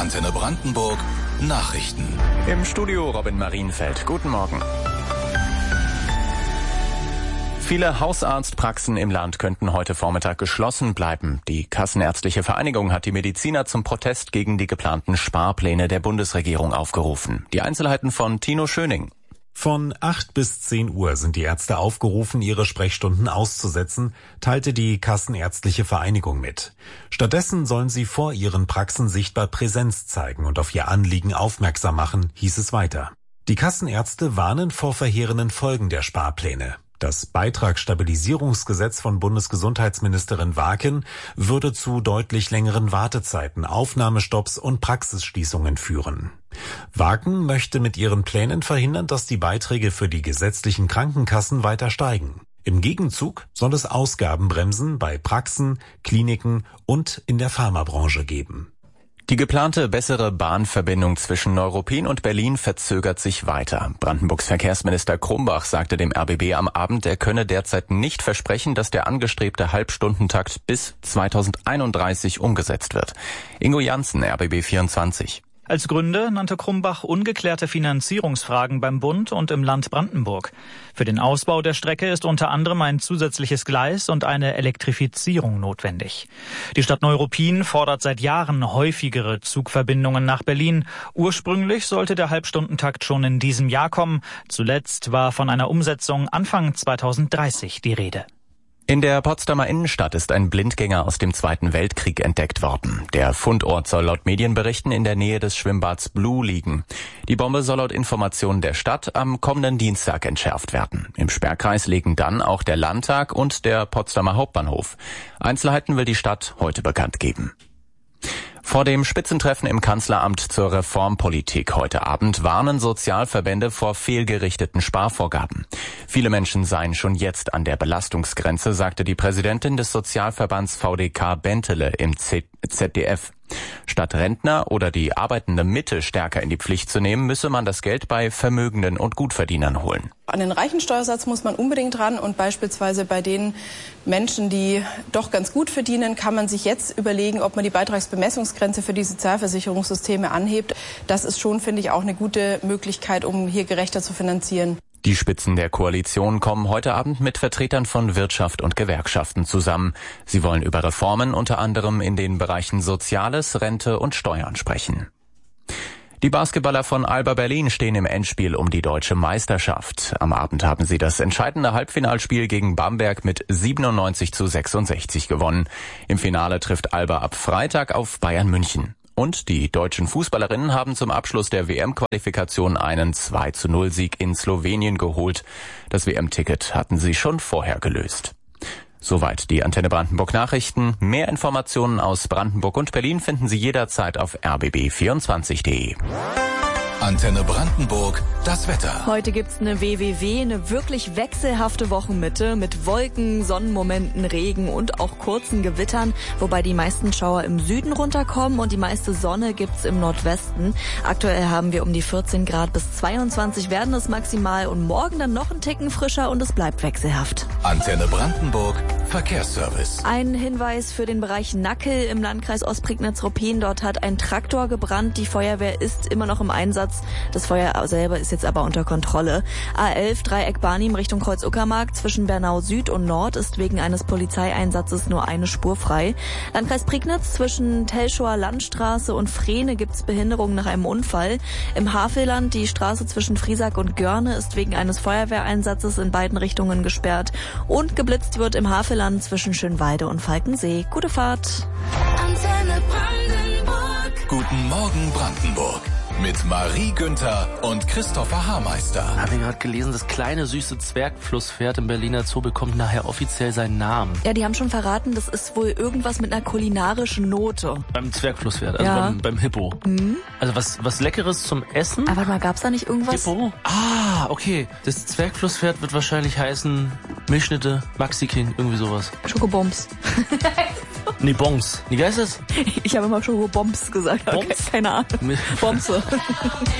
Antenne Brandenburg Nachrichten. Im Studio Robin Marienfeld. Guten Morgen. Viele Hausarztpraxen im Land könnten heute Vormittag geschlossen bleiben. Die Kassenärztliche Vereinigung hat die Mediziner zum Protest gegen die geplanten Sparpläne der Bundesregierung aufgerufen. Die Einzelheiten von Tino Schöning. Von 8 bis 10 Uhr sind die Ärzte aufgerufen, ihre Sprechstunden auszusetzen, teilte die Kassenärztliche Vereinigung mit. Stattdessen sollen sie vor ihren Praxen sichtbar Präsenz zeigen und auf ihr Anliegen aufmerksam machen, hieß es weiter. Die Kassenärzte warnen vor verheerenden Folgen der Sparpläne. Das Beitragsstabilisierungsgesetz von Bundesgesundheitsministerin Waken würde zu deutlich längeren Wartezeiten, Aufnahmestopps und Praxisschließungen führen. Waken möchte mit ihren Plänen verhindern, dass die Beiträge für die gesetzlichen Krankenkassen weiter steigen. Im Gegenzug soll es Ausgabenbremsen bei Praxen, Kliniken und in der Pharmabranche geben. Die geplante bessere Bahnverbindung zwischen Neuruppin und Berlin verzögert sich weiter. Brandenburgs Verkehrsminister Krumbach sagte dem RBB am Abend, er könne derzeit nicht versprechen, dass der angestrebte Halbstundentakt bis 2031 umgesetzt wird. Ingo Janssen, RBB 24. Als Gründe nannte Krumbach ungeklärte Finanzierungsfragen beim Bund und im Land Brandenburg. Für den Ausbau der Strecke ist unter anderem ein zusätzliches Gleis und eine Elektrifizierung notwendig. Die Stadt Neuruppin fordert seit Jahren häufigere Zugverbindungen nach Berlin. Ursprünglich sollte der Halbstundentakt schon in diesem Jahr kommen. Zuletzt war von einer Umsetzung Anfang 2030 die Rede. In der Potsdamer Innenstadt ist ein Blindgänger aus dem Zweiten Weltkrieg entdeckt worden. Der Fundort soll laut Medienberichten in der Nähe des Schwimmbads Blue liegen. Die Bombe soll laut Informationen der Stadt am kommenden Dienstag entschärft werden. Im Sperrkreis liegen dann auch der Landtag und der Potsdamer Hauptbahnhof. Einzelheiten will die Stadt heute bekannt geben. Vor dem Spitzentreffen im Kanzleramt zur Reformpolitik heute Abend warnen Sozialverbände vor fehlgerichteten Sparvorgaben. Viele Menschen seien schon jetzt an der Belastungsgrenze, sagte die Präsidentin des Sozialverbands VDK Bentele im ZDF. Statt Rentner oder die arbeitende Mitte stärker in die Pflicht zu nehmen, müsse man das Geld bei Vermögenden und Gutverdienern holen. An den Reichensteuersatz muss man unbedingt ran und beispielsweise bei den Menschen, die doch ganz gut verdienen, kann man sich jetzt überlegen, ob man die Beitragsbemessungsgrenze für die Sozialversicherungssysteme anhebt. Das ist schon, finde ich, auch eine gute Möglichkeit, um hier gerechter zu finanzieren. Die Spitzen der Koalition kommen heute Abend mit Vertretern von Wirtschaft und Gewerkschaften zusammen. Sie wollen über Reformen unter anderem in den Bereichen Soziales, Rente und Steuern sprechen. Die Basketballer von Alba Berlin stehen im Endspiel um die deutsche Meisterschaft. Am Abend haben sie das entscheidende Halbfinalspiel gegen Bamberg mit 97:66 gewonnen. Im Finale trifft Alba ab Freitag auf Bayern München. Und die deutschen Fußballerinnen haben zum Abschluss der WM-Qualifikation einen 2:0-Sieg in Slowenien geholt. Das WM-Ticket hatten sie schon vorher gelöst. Soweit die Antenne Brandenburg Nachrichten. Mehr Informationen aus Brandenburg und Berlin finden Sie jederzeit auf rbb24.de. Antenne Brandenburg, das Wetter. Heute gibt's eine wirklich wechselhafte Wochenmitte mit Wolken, Sonnenmomenten, Regen und auch kurzen Gewittern, wobei die meisten Schauer im Süden runterkommen und die meiste Sonne gibt's im Nordwesten. Aktuell haben wir um die 14 Grad bis 22 werden es maximal und morgen dann noch ein Ticken frischer und es bleibt wechselhaft. Antenne Brandenburg, Verkehrsservice. Ein Hinweis für den Bereich Nackel im Landkreis Ostprignitz-Ruppin. Dort hat ein Traktor gebrannt. Die Feuerwehr ist immer noch im Einsatz. Das Feuer selber ist jetzt aber unter Kontrolle. A11 Dreieck Barnim Richtung Kreuz-Uckermark zwischen Bernau Süd und Nord ist wegen eines Polizeieinsatzes nur eine Spur frei. Landkreis Prignitz zwischen Telschower Landstraße und Frehne gibt's Behinderungen nach einem Unfall. Im Havelland die Straße zwischen Friesack und Görne ist wegen eines Feuerwehreinsatzes in beiden Richtungen gesperrt. Und geblitzt wird im Havelland zwischen Schönwalde und Falkensee. Gute Fahrt. Antenne Brandenburg. Guten Morgen Brandenburg. Mit Marie Günther und Christopher Haarmeister. Habe ich gerade gelesen, das kleine süße Zwergflusspferd im Berliner Zoo bekommt nachher offiziell seinen Namen. Ja, die haben schon verraten, das ist wohl irgendwas mit einer kulinarischen Note. Beim Zwergflusspferd, also ja. beim Hippo. Mhm. Also was Leckeres zum Essen. Aber warte mal, gab's da nicht irgendwas? Hippo? Ah, okay. Das Zwergflusspferd wird wahrscheinlich heißen Milchschnitte, Maxi King, irgendwie sowas. Schokobombs. Nee, Bongs. Wie heißt das? Ich habe immer Schokobombs gesagt. Bombs? Okay, keine Ahnung. Bombse.